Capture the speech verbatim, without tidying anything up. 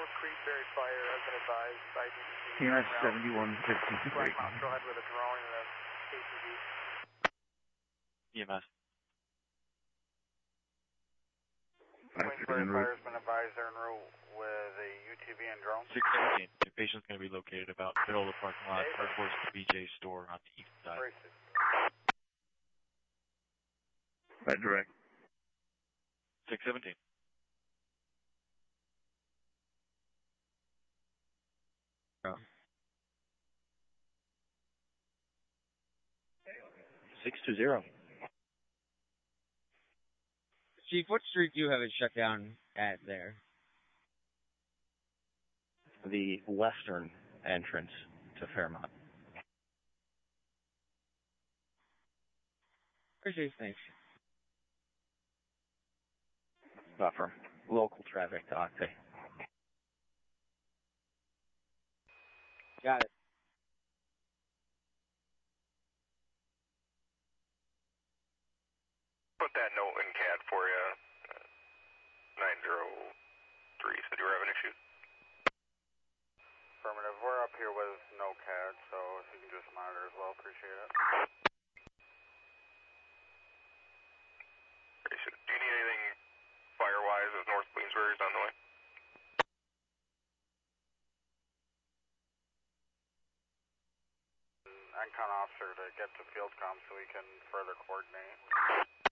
Creedberry fire has been advised by D D C. T M S seventy-one fifteen. Black Mountain, go ahead with a drone and a K T V. E M S. Queensbury fire has been advised they're en route with a U T V and drone. six seventeen. Your patient's going to be located about middle of the parking lot, or towards the B J store on the east side. Right, direct. six seventeen. Oh. six two zero. Chief, what street do you have it shut down at there? The western entrance to Fairmont. Appreciate it, thanks. Buffer. Local traffic to Octave. Got it. Put that note in C A D for you. nine zero three said you were having issues. Affirmative. We're up here with no C A D, so if you can just monitor as well, appreciate it. Do you need anything fire-wise as North Queensbury is on the way? Encon officer to get to field comm so we can further coordinate.